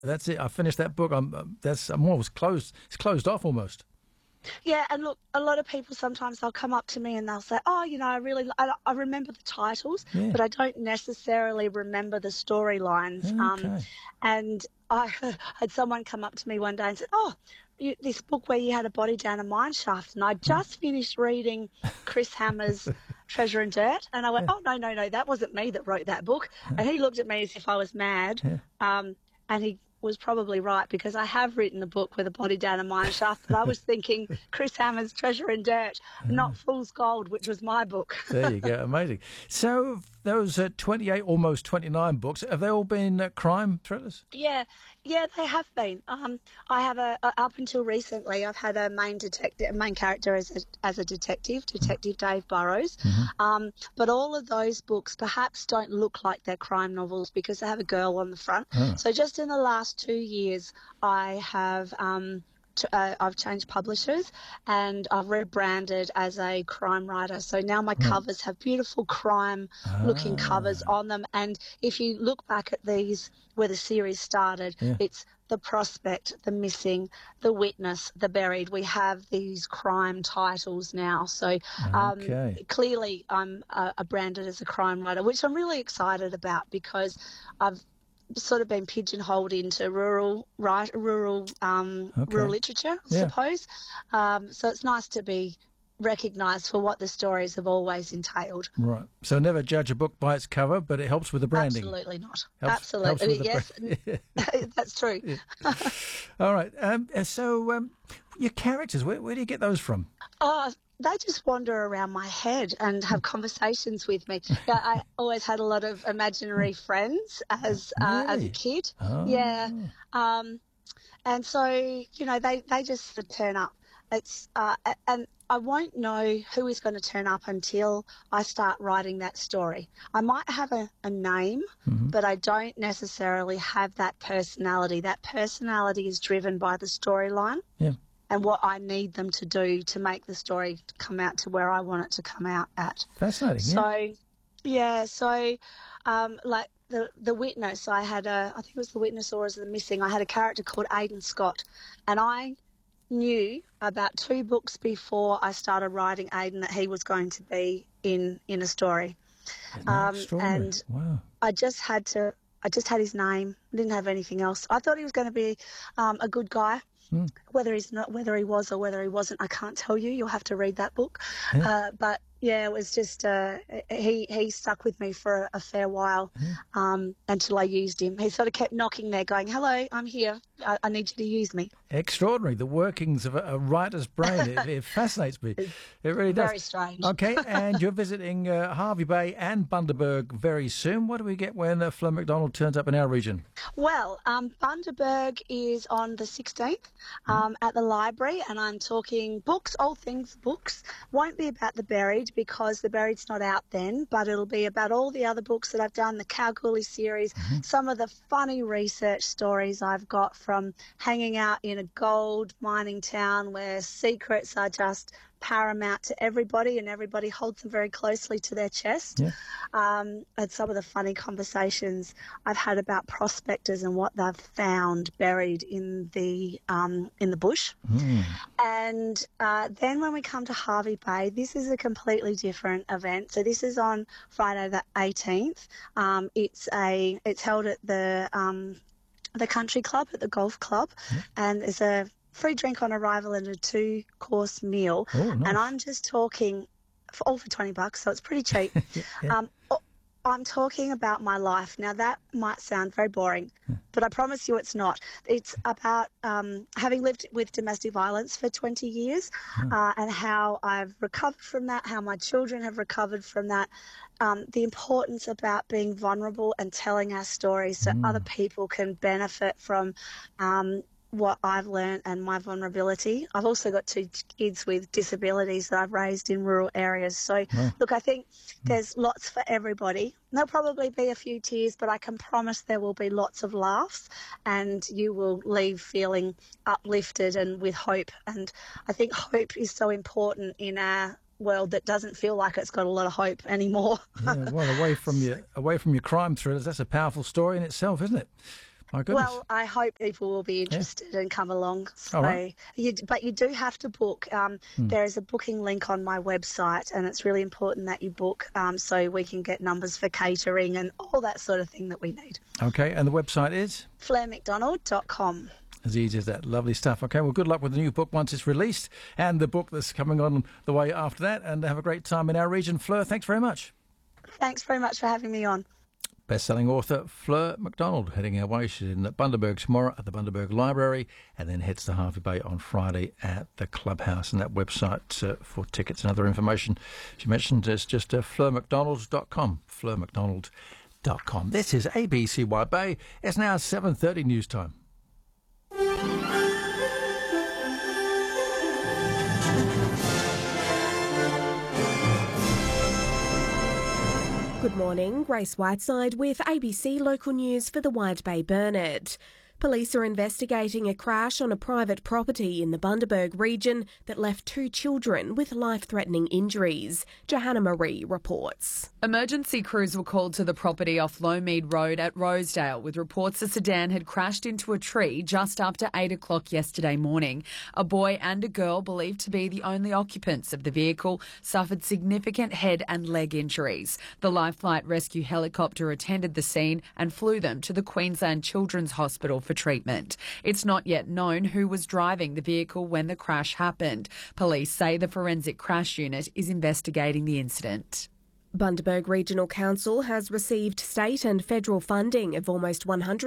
That's it. I finished that book. I'm almost closed. It's closed off almost. Yeah, and look, a lot of people sometimes they'll come up to me and they'll say, "Oh, I remember the titles, Yeah. but I don't necessarily remember the storylines." Okay. And I had someone come up to me one day and said, "Oh, this book where you had a body down a mine shaft," and I just finished reading Chris Hammer's Treasure and Dirt, and I went, "Oh, no, no, no, that wasn't me that wrote that book." And he looked at me as if I was mad, and he was probably right, because I have written a book with a body down a mine shaft, but I was thinking Chris Hammer's Treasure and Dirt, not Fool's Gold, which was my book. There you go. Amazing. So those 28, almost 29 books, have they all been crime thrillers? Yeah, they have been. I have up until recently, I've had a main character as a detective, Detective Dave Burrows. But all of those books perhaps don't look like they're crime novels because they have a girl on the front. So just in the last 2 years, I have I've changed publishers and I've rebranded as a crime writer. So now my covers have beautiful crime-looking covers on them. And if you look back at these, where the series started, it's The Prospect, The Missing, The Witness, The Buried. We have these crime titles now. So clearly I'm branded as a crime writer, which I'm really excited about because I've sort of been pigeonholed into rural literature, I suppose. So it's nice to be recognised for what the stories have always entailed. Right. So never judge a book by its cover, but it helps with the branding. Absolutely not. Absolutely. Yes. That's true. Yeah. All right. So your characters, where do you get those from? Oh, they just wander around my head and have conversations with me. I always had a lot of imaginary friends as a kid. Oh. Yeah. And so, they just sort of turn up. It's and I won't know who is going to turn up until I start writing that story. I might have a name, but I don't necessarily have that personality. That personality is driven by the storyline. Yeah. And what I need them to do to make the story come out to where I want it to come out at. Fascinating. So, like the Witness, I think it was The Witness or was it The Missing, I had a character called Aidan Scott, and I knew about 2 books before I started writing Aidan that he was going to be in a story. And wow. I just had his name, didn't have anything else. I thought he was going to be a good guy. Whether he was or whether he wasn't, I can't tell you. You'll have to read that book. But yeah, it was just he stuck with me for a fair while until I used him. He sort of kept knocking there, going, "Hello, I'm here. I need you to use me." Extraordinary, the workings of a writer's brain. It fascinates me. It really does. Very strange. Okay, and you're visiting Hervey Bay and Bundaberg very soon. What do we get when Fleur McDonald turns up in our region? Well, Bundaberg is on the 16th at the library, and I'm talking books, all things books. Won't be about The Buried because The Buried's not out then, but it'll be about all the other books that I've done, the Kalgoorlie series, some of the funny research stories I've got from hanging out in a gold mining town where secrets are just paramount to everybody and everybody holds them very closely to their chest. And some of the funny conversations I've had about prospectors and what they've found buried in the bush. And then when we come to Hervey Bay, this is a completely different event. So this is on Friday the 18th. It's held at the country club, at the golf club, and there's a free drink on arrival and a 2-course meal. Oh, nice. And I'm just talking all for $20, so it's pretty cheap. I'm talking about my life. Now, that might sound very boring, but I promise you it's not. It's about having lived with domestic violence for 20 years and how I've recovered from that, how my children have recovered from that, the importance about being vulnerable and telling our stories so other people can benefit from what I've learned and my vulnerability. I've also got 2 kids with disabilities that I've raised in rural areas. So, look, I think there's lots for everybody. There'll probably be a few tears, but I can promise there will be lots of laughs and you will leave feeling uplifted and with hope. And I think hope is so important in our world that doesn't feel like it's got a lot of hope anymore. Well, away from your crime thrillers, that's a powerful story in itself, isn't it? My goodness. Well, I hope people will be interested and come along. All right. But you do have to book. There is a booking link on my website, and it's really important that you book so we can get numbers for catering and all that sort of thing that we need. Okay, and the website is? FlairMcDonald.com. As easy as that. Lovely stuff. Okay, well, good luck with the new book once it's released and the book that's coming on the way after that, and have a great time in our region. Fleur, thanks very much. Thanks very much for having me on. Best-selling author Fleur McDonald heading our way. She's in Bundaberg tomorrow at the Bundaberg Library, and then heads to Harvey Bay on Friday at the Clubhouse. And that website for tickets and other information she mentioned is just fleurmcdonald.com. fleurmcdonald.com. This is ABCY Bay. It's now 7:30 news time. Good morning, Grace Whiteside with ABC Local News for the Wide Bay Burnett. Police are investigating a crash on a private property in the Bundaberg region that left 2 children with life-threatening injuries. Johanna Marie reports. Emergency crews were called to the property off Lowmead Road at Rosedale with reports a sedan had crashed into a tree just after 8 o'clock yesterday morning. A boy and a girl, believed to be the only occupants of the vehicle, suffered significant head and leg injuries. The Life Flight Rescue helicopter attended the scene and flew them to the Queensland Children's Hospital for treatment. It's not yet known who was driving the vehicle when the crash happened. Police say the forensic crash unit is investigating the incident. Bundaberg Regional Council has received state and federal funding of almost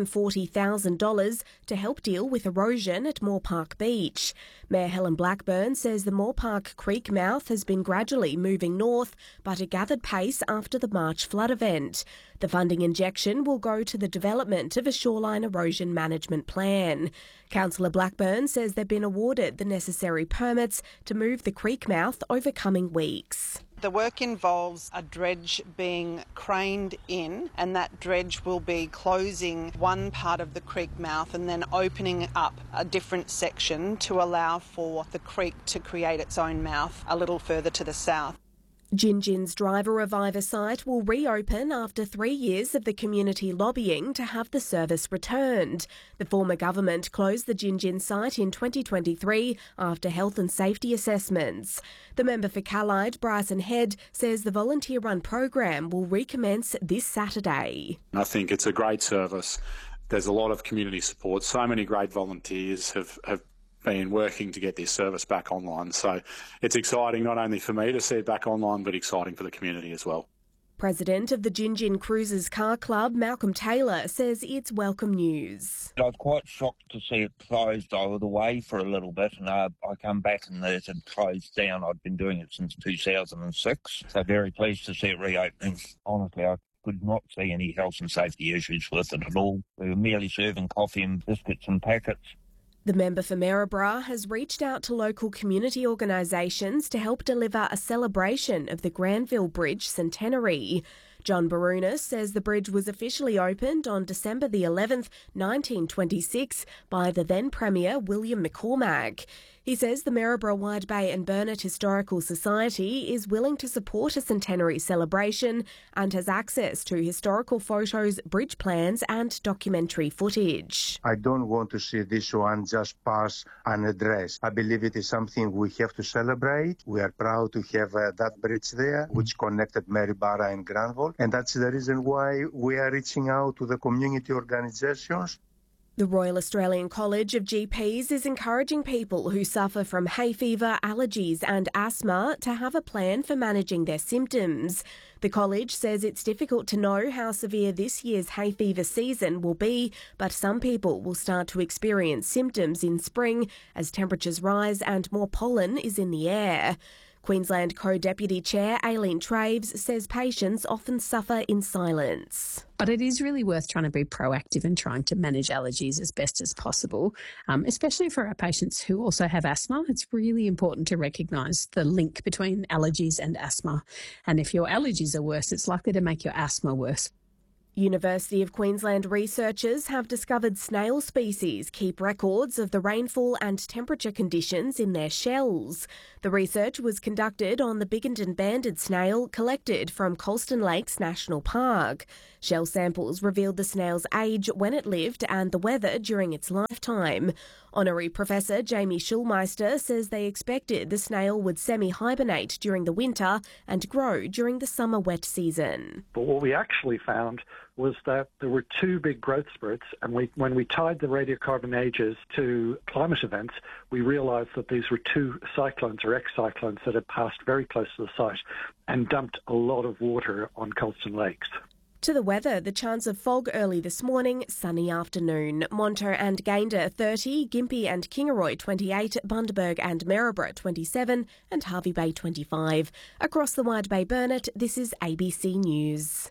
$140,000 to help deal with erosion at Moore Park Beach. Mayor Helen Blackburn says the Moore Park Creek mouth has been gradually moving north, but it gathered pace after the March flood event. The funding injection will go to the development of a shoreline erosion management plan. Councillor Blackburn says they've been awarded the necessary permits to move the creek mouth over coming weeks. The work involves a dredge being craned in, and that dredge will be closing one part of the creek mouth and then opening up a different section to allow for the creek to create its own mouth a little further to the south. Gin Gin's Driver Reviver site will reopen after 3 years of the community lobbying to have the service returned. The former government closed the Gin Gin site in 2023 after health and safety assessments. The member for Callide, Bryson Head, says the volunteer-run program will recommence this Saturday. I think it's a great service. There's a lot of community support. So many great volunteers have been working to get this service back online. So it's exciting not only for me to see it back online, but exciting for the community as well. President of the Gin Gin Cruisers Car Club, Malcolm Taylor, says it's welcome news. I was quite shocked to see it closed. I was away for a little bit and I come back and it had closed down. I'd been doing it since 2006, so very pleased to see it reopening. Honestly, I could not see any health and safety issues with it at all. We were merely serving coffee and biscuits and packets. The member for Maryborough has reached out to local community organisations to help deliver a celebration of the Granville Bridge centenary. John Barunas says the bridge was officially opened on December the 11th, 1926 by the then Premier William McCormack. He says the Maryborough, Wide Bay and Burnett Historical Society is willing to support a centenary celebration and has access to historical photos, bridge plans and documentary footage. I don't want to see this one just pass unaddressed. I believe it is something we have to celebrate. We are proud to have that bridge there, which connected Maryborough and Granville. And that's the reason why we are reaching out to the community organisations. The Royal Australian College of GPs is encouraging people who suffer from hay fever, allergies and asthma to have a plan for managing their symptoms. The college says it's difficult to know how severe this year's hay fever season will be, but some people will start to experience symptoms in spring as temperatures rise and more pollen is in the air. Queensland Co-Deputy Chair Aileen Traves says patients often suffer in silence. But it is really worth trying to be proactive and trying to manage allergies as best as possible, especially for our patients who also have asthma. It's really important to recognise the link between allergies and asthma. And if your allergies are worse, it's likely to make your asthma worse. University of Queensland researchers have discovered snail species keep records of the rainfall and temperature conditions in their shells. The research was conducted on the Bigginton banded snail collected from Colston Lakes National Park. Shell samples revealed the snail's age when it lived and the weather during its lifetime. Honorary Professor Jamie Schulmeister says they expected the snail would semi-hibernate during the winter and grow during the summer wet season. But what we actually found was that there were two big growth spurts, and when we tied the radiocarbon ages to climate events, we realised that these were two cyclones or ex-cyclones that had passed very close to the site and dumped a lot of water on Colston Lakes. To the weather, the chance of fog early this morning, sunny afternoon. Monto and Gayndah 30, Gympie and Kingaroy 28, Bundaberg and Maryborough 27 and Hervey Bay 25. Across the Wide Bay Burnett, this is ABC News.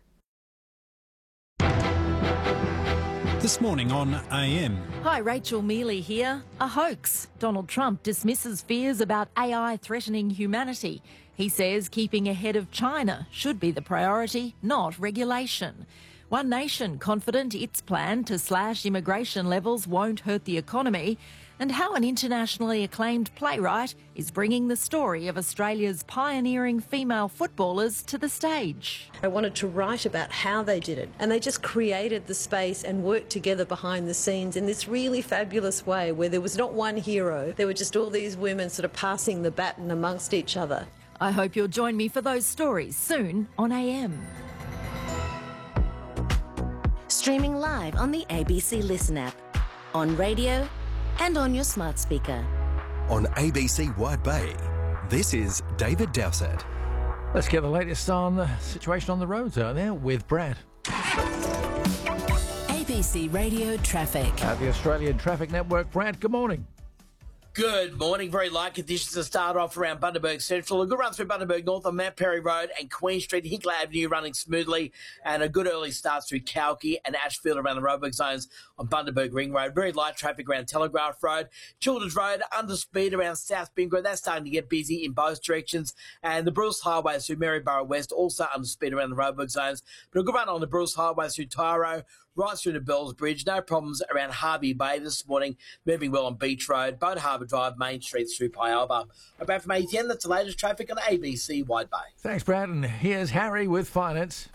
This morning on AM. Hi, Rachel Mealy here. A hoax. Donald Trump dismisses fears about AI threatening humanity. He says keeping ahead of China should be the priority, not regulation. One Nation confident its plan to slash immigration levels won't hurt the economy, and how an internationally acclaimed playwright is bringing the story of Australia's pioneering female footballers to the stage. I wanted to write about how they did it, and they just created the space and worked together behind the scenes in this really fabulous way where there was not one hero, there were just all these women sort of passing the baton amongst each other. I hope you'll join me for those stories soon on AM. Streaming live on the ABC Listen app, on radio and on your smart speaker. On ABC Wide Bay, this is David Dowsett. Let's get the latest on the situation on the roads out there with Brad. ABC Radio Traffic. At the Australian Traffic Network, Brad, good morning. Good morning. Very light conditions to start off around Bundaberg Central. A good run through Bundaberg North on Mount Perry Road and Queen Street. Hinkler Avenue running smoothly, and a good early start through Kalki and Ashfield around the roadwork zones on Bundaberg Ring Road. Very light traffic around Telegraph Road. Childers Road under speed around South Bingo. That's starting to get busy in both directions. And the Bruce Highway through Maryborough West also under speed around the roadwork zones. But a good run on the Bruce Highway through Tyro, right through to Bells Bridge. No problems around Hervey Bay this morning. Moving well on Beach Road, Boat Harbour Drive, Main Street through Pialba. I'm back from ATN. That's the latest traffic on ABC Wide Bay. Thanks, Brad. And here's Harry with finance.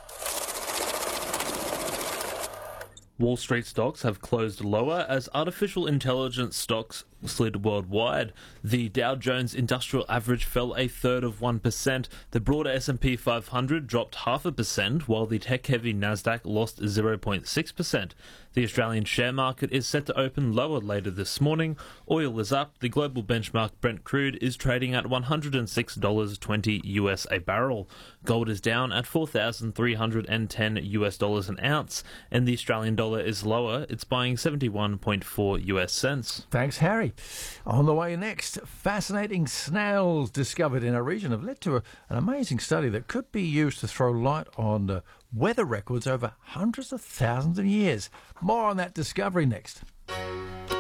Wall Street stocks have closed lower as artificial intelligence stocks slid worldwide. The Dow Jones Industrial Average fell 0.33%. The broader S&P 500 dropped 0.5%, while the tech-heavy Nasdaq lost 0.6%. The Australian share market is set to open lower later this morning. Oil is up. The global benchmark Brent crude is trading at $106.20 US a barrel. Gold is down at $4,310 US dollars an ounce, and the Australian dollar is lower. It's buying 71.4 US cents. Thanks, Harry. On the way next, fascinating snails discovered in a region have led to an amazing study that could be used to throw light on weather records over hundreds of thousands of years. More on that discovery next.